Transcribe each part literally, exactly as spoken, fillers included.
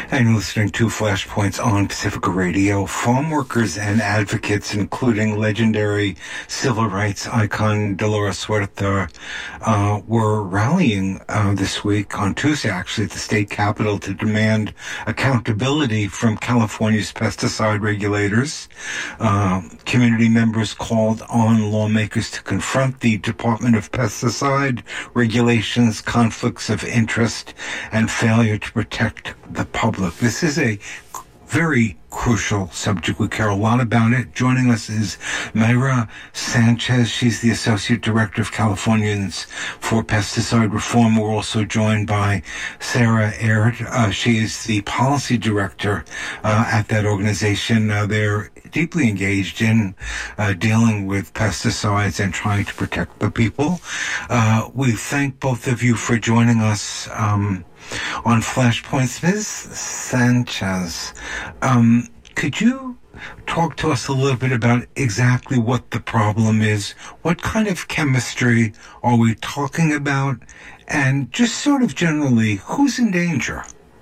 And listening to Flashpoints on Pacifica Radio. Farm workers and advocates, including legendary civil rights icon Dolores Huerta, uh, were rallying uh, this week on Tuesday, actually, at the state capitol to demand accountability from California's pesticide regulators. Uh, community members called on lawmakers to confront the Department of Pesticide regulations, conflicts of interest, and failure to protect the public. This is a very crucial subject. We care a lot about it. Joining us is Mayra Sanchez. She's the Associate Director of Californians for Pesticide Reform. We're also joined by Sarah Aird. Uh, she is the Policy Director uh, at that organization. Uh, they're deeply engaged in uh, dealing with pesticides and trying to protect the people. Uh, we thank both of you for joining us um, on Flashpoints. Miz Sanchez, um, could you talk to us a little bit about exactly what the problem is? What kind of chemistry are we talking about? And just sort of generally, who's in danger?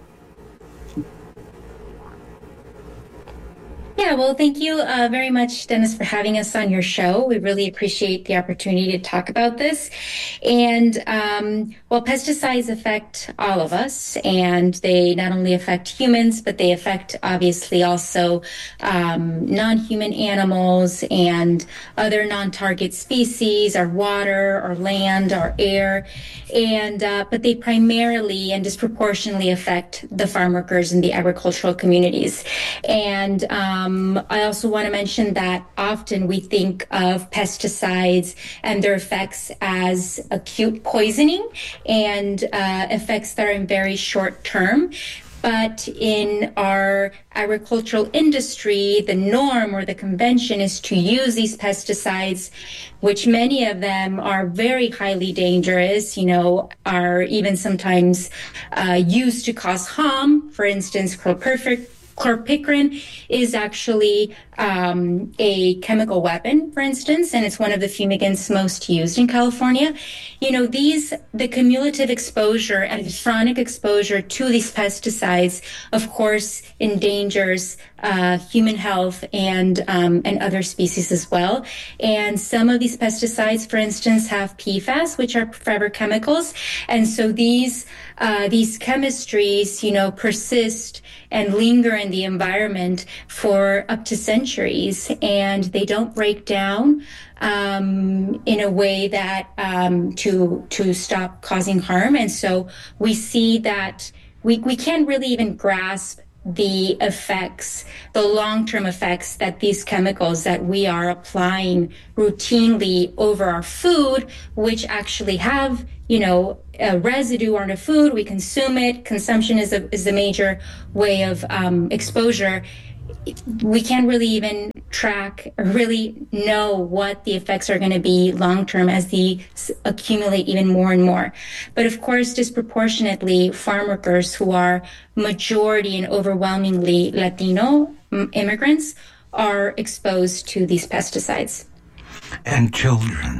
Yeah, well, thank you uh, very much, Dennis, for having us on your show. We really appreciate the opportunity to talk about this. And, um, well, pesticides affect all of us, and they not only affect humans, but they affect, obviously, also um, non-human animals and other non-target species, our water, our land, our air. And uh, but they primarily and disproportionately affect the farm workers and the agricultural communities. And um, Um, I also want to mention that often we think of pesticides and their effects as acute poisoning and uh, effects that are in very short term. But in our agricultural industry, the norm or the convention is to use these pesticides, which many of them are very highly dangerous, you know, are even sometimes uh, used to cause harm. For instance, chlorpyrifos. Chlorpicrin is actually um, a chemical weapon, for instance, and it's one of the fumigants most used in California. You know, these, the cumulative exposure and chronic exposure to these pesticides, of course, endangers uh, human health and um, and other species as well. And some of these pesticides, for instance, have P FAS, which are forever chemicals, and so these uh, these chemistries, you know, persist and linger in the environment for up to centuries, and they don't break down um, in a way that um, to to stop causing harm. And so we see that we, we can't really even grasp the effects, the long-term effects that these chemicals that we are applying routinely over our food, which actually have, you know, a residue on the food, we consume it. Consumption is a is a major way of um, exposure. We can't really even track or really know what the effects are going to be long-term as these accumulate even more and more. But of course, disproportionately, farm workers who are majority and overwhelmingly Latino immigrants are exposed to these pesticides. And children.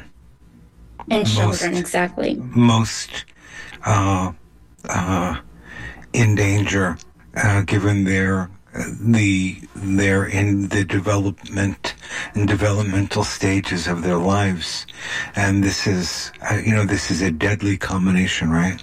And children, most, exactly. Most uh, uh, in danger, uh, given their the they're in the development and developmental stages of their lives, and this is uh, you know this is a deadly combination, right?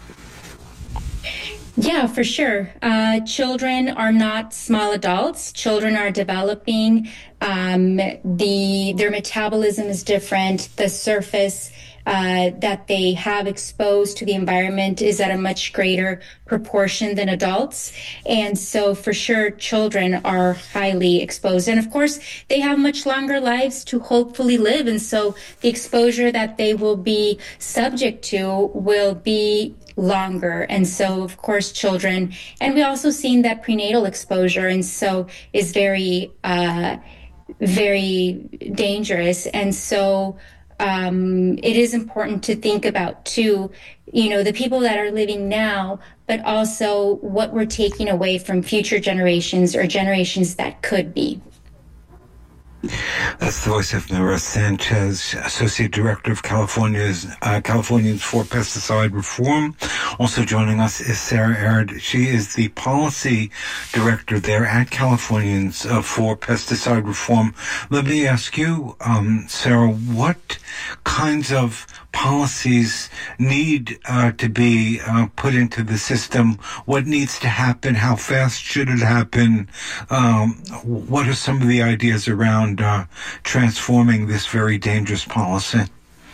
Yeah, for sure. Uh, children are not small adults. Children are developing. Um, the their metabolism is different. The surface uh, that they have exposed to the environment is at a much greater proportion than adults. And so for sure, children are highly exposed. And of course, they have much longer lives to hopefully live. And so the exposure that they will be subject to will be longer. And so, of course, children, and we also seen that prenatal exposure, and so is very, uh, very dangerous. And so um, it is important to think about, too, you know, the people that are living now, but also what we're taking away from future generations or generations that could be. That's the voice of Nora Sanchez, Associate Director of California's uh, Californians for Pesticide Reform. Also joining us is Sarah Aird. She is the Policy Director there at Californians uh, for Pesticide Reform. Let me ask you, um, Sarah, what kinds of policies need uh, to be uh, put into the system? What needs to happen? How fast should it happen? Um, what are some of the ideas around uh, transforming this very dangerous policy?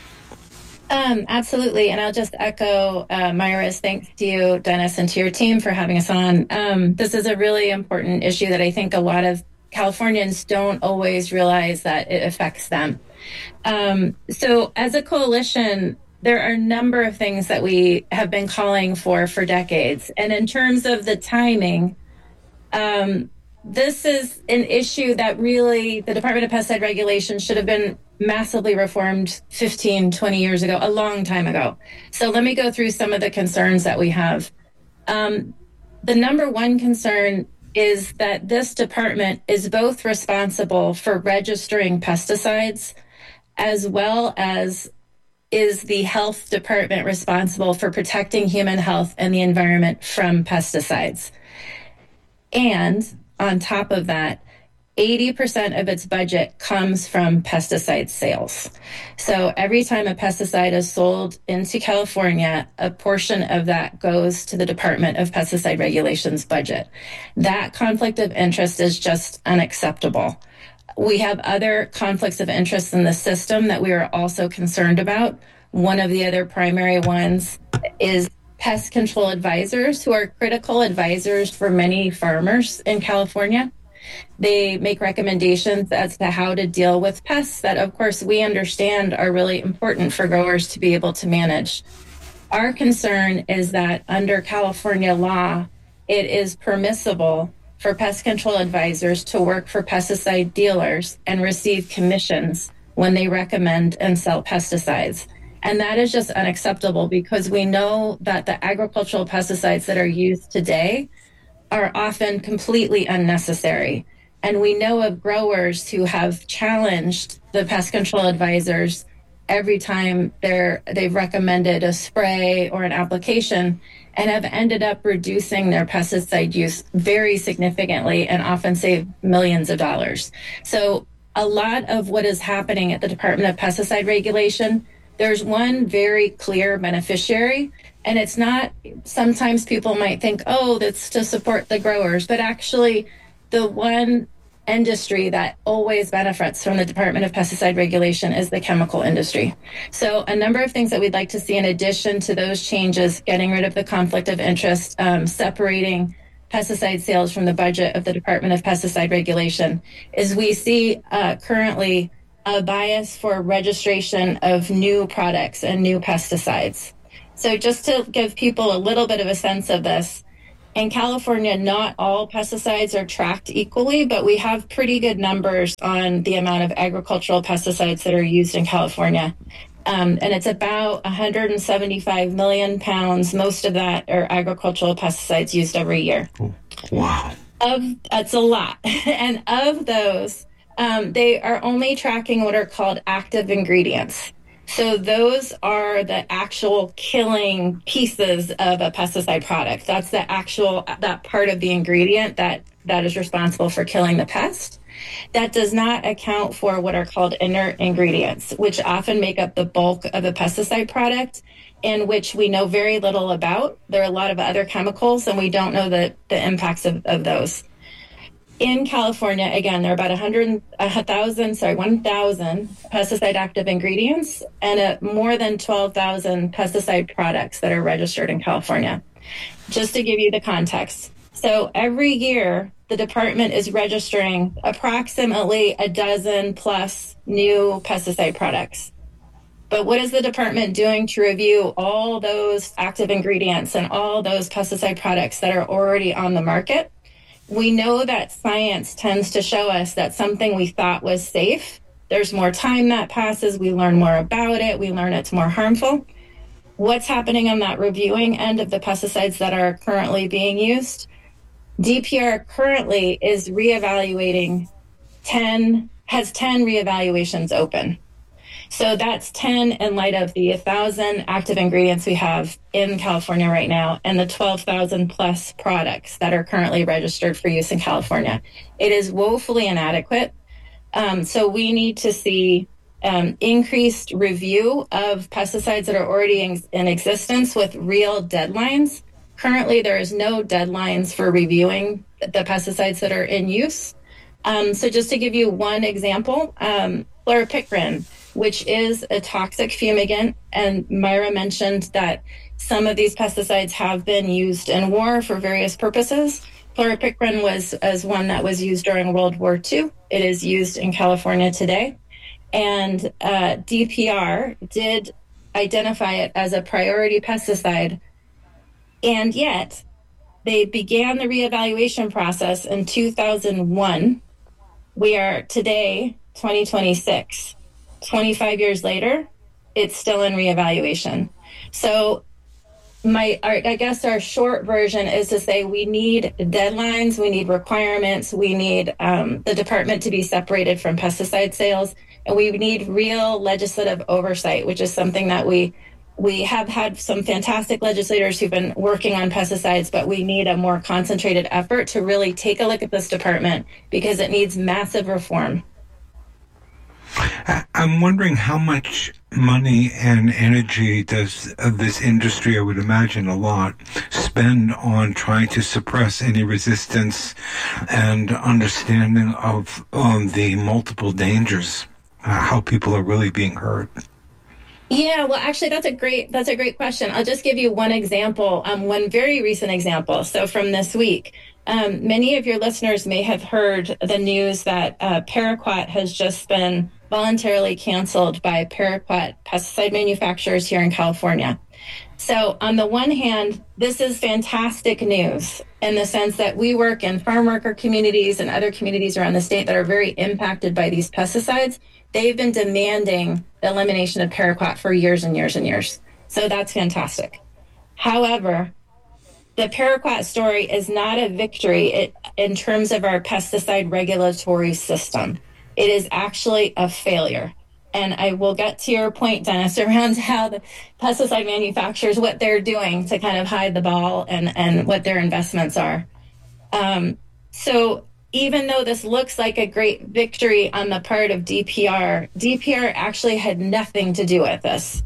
Um, absolutely. And I'll just echo uh, Myra's thanks to you, Dennis, and to your team for having us on. Um, this is a really important issue that I think a lot of Californians don't always realize that it affects them. Um, so as a coalition, there are a number of things that we have been calling for for decades. And in terms of the timing, um, this is an issue that really the Department of Pesticide Regulation should have been massively reformed fifteen, twenty years ago, a long time ago. So let me go through some of the concerns that we have. Um, the number one concern is that this department is both responsible for registering pesticides as well as is the health department responsible for protecting human health and the environment from pesticides. And on top of that, eighty percent of its budget comes from pesticide sales. So every time a pesticide is sold into California, a portion of that goes to the Department of Pesticide Regulation's budget. That conflict of interest is just unacceptable. We have other conflicts of interest in the system that we are also concerned about. One of the other primary ones is pest control advisors, who are critical advisors for many farmers in California. They make recommendations as to how to deal with pests that, of course, we understand are really important for growers to be able to manage. Our concern is that under California law, it is permissible for pest control advisors to work for pesticide dealers and receive commissions when they recommend and sell pesticides. And that is just unacceptable because we know that the agricultural pesticides that are used today are often completely unnecessary. And we know of growers who have challenged the pest control advisors every time they're, they've recommended a spray or an application and have ended up reducing their pesticide use very significantly and often save millions of dollars. So a lot of what is happening at the Department of Pesticide Regulation, there's one very clear beneficiary, and it's not, sometimes people might think, oh, that's to support the growers, but actually the one industry that always benefits from the Department of Pesticide Regulation is the chemical industry. So a number of things that we'd like to see in addition to those changes, getting rid of the conflict of interest, um, separating pesticide sales from the budget of the Department of Pesticide Regulation, is we see uh, currently a bias for registration of new products and new pesticides. So just to give people a little bit of a sense of this, in California, not all pesticides are tracked equally, but we have pretty good numbers on the amount of agricultural pesticides that are used in California. Um, and it's about one hundred seventy-five million pounds. Most of that are agricultural pesticides used every year. Wow. Of, that's a lot. And of those, um, they are only tracking what are called active ingredients. So those are the actual killing pieces of a pesticide product. That's the actual, that part of the ingredient that, that is responsible for killing the pest. That does not account for what are called inert ingredients, which often make up the bulk of a pesticide product, in which we know very little about. There are a lot of other chemicals, and we don't know the, the impacts of, of those. In California, again, there are about one hundred, one thousand, sorry, one thousand pesticide active ingredients and uh, more than twelve thousand pesticide products that are registered in California. Just to give you the context. So every year, the department is registering approximately a dozen plus new pesticide products. But what is the department doing to review all those active ingredients and all those pesticide products that are already on the market? We know that science tends to show us that something we thought was safe, there's more time that passes, we learn more about it, we learn it's more harmful. What's happening on that reviewing end of the pesticides that are currently being used? D P R currently is reevaluating ten has ten reevaluations open. So that's ten in light of the one thousand active ingredients we have in California right now and the twelve thousand plus products that are currently registered for use in California. It is woefully inadequate. Um, so we need to see um, increased review of pesticides that are already in, in existence with real deadlines. Currently, there is no deadlines for reviewing the pesticides that are in use. Um, so just to give you one example, um, chloropicrin, which is a toxic fumigant, and Myra mentioned that some of these pesticides have been used in war for various purposes. Chloropicrin was as one that was used during World War Two. It is used in California today. And uh, D P R did identify it as a priority pesticide, and yet they began the reevaluation process in two thousand one. We are today, twenty twenty-six. twenty-five years later, it's still in reevaluation. So my, our, I guess our short version is to say we need deadlines, we need requirements, we need um, the department to be separated from pesticide sales, and we need real legislative oversight, which is something that we we have had some fantastic legislators who've been working on pesticides, but we need a more concentrated effort to really take a look at this department because it needs massive reform. I'm wondering how much money and energy does this industry, I would imagine a lot, spend on trying to suppress any resistance and understanding of um, the multiple dangers, uh, how people are really being hurt. Yeah, well, actually, that's a great that's a great question. I'll just give you one example, um, one very recent example. So from this week, um, many of your listeners may have heard the news that uh, Paraquat has just been voluntarily canceled by Paraquat pesticide manufacturers here in California. So on the one hand, this is fantastic news in the sense that we work in farm worker communities and other communities around the state that are very impacted by these pesticides. They've been demanding the elimination of Paraquat for years and years and years. So that's fantastic. However, the Paraquat story is not a victory in terms of our pesticide regulatory system. It is actually a failure. And I will get to your point, Dennis, around how the pesticide manufacturers, what they're doing to kind of hide the ball and, and what their investments are. Um, so even though this looks like a great victory on the part of D P R, D P R actually had nothing to do with this.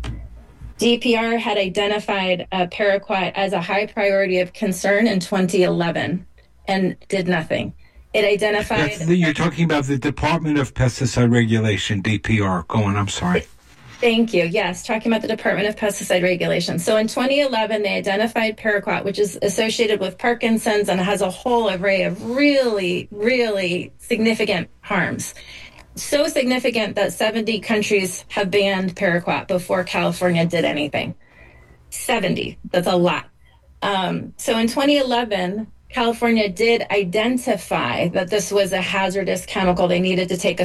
D P R had identified uh, Paraquat as a high priority of concern in twenty eleven and did nothing. It identified... The, you're talking about the Department of Pesticide Regulation, D P R. Go on, I'm sorry. Thank you. Yes, talking about the Department of Pesticide Regulation. So in twenty eleven, they identified Paraquat, which is associated with Parkinson's and has a whole array of really, really significant harms. So significant that seventy countries have banned Paraquat before California did anything. seventy. That's a lot. Um, so in twenty eleven, California did identify that this was a hazardous chemical. They needed to take a